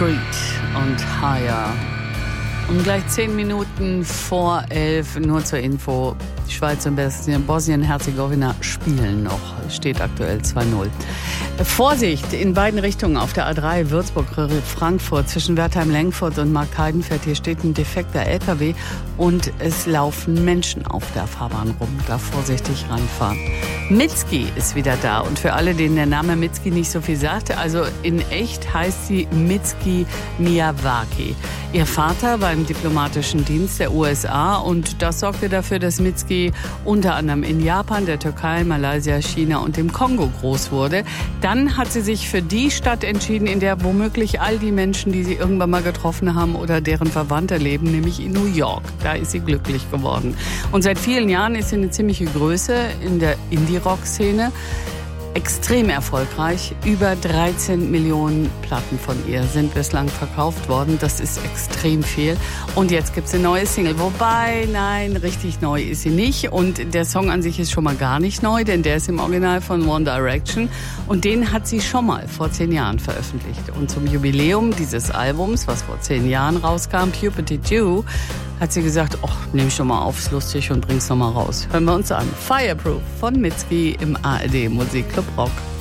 Street und Higher. Und gleich 10 Minuten vor 11, nur zur Info, die Schweiz und Bosnien-Herzegowina spielen noch, steht aktuell 2-0. Vorsicht in beiden Richtungen auf der A3 Würzburg-Frankfurt zwischen Wertheim-Lengfurt und Marktheidenfeld. Hier steht ein defekter LKW und es laufen Menschen auf der Fahrbahn rum. Da vorsichtig ranfahren. Mitski ist wieder da und für alle, denen der Name Mitski nicht so viel sagt, also in echt heißt sie Mitski Miyawaki. Ihr Vater war im diplomatischen Dienst der USA und das sorgte dafür, dass Mitski unter anderem in Japan, der Türkei, Malaysia, China und dem Kongo groß wurde. Dann hat sie sich für die Stadt entschieden, in der womöglich all die Menschen, die sie irgendwann mal getroffen haben oder deren Verwandte leben, nämlich in New York. Da ist sie glücklich geworden. Und seit vielen Jahren ist sie eine ziemliche Größe in der Indie-Rock-Szene. Extrem erfolgreich. Über 13 Millionen Platten von ihr sind bislang verkauft worden. Das ist extrem viel. Und jetzt gibt's eine neue Single. Wobei, nein, richtig neu ist sie nicht. Und der Song an sich ist schon mal gar nicht neu, denn der ist im Original von One Direction. Und den hat sie schon mal vor 10 Jahren veröffentlicht. Und zum Jubiläum dieses Albums, was vor 10 Jahren rauskam, Puberty Jew, hat sie gesagt, nehme ich schon mal auf, ist lustig und bring's noch mal raus. Hören wir uns an. Fireproof von Mitski im ARD Musikclub Rock.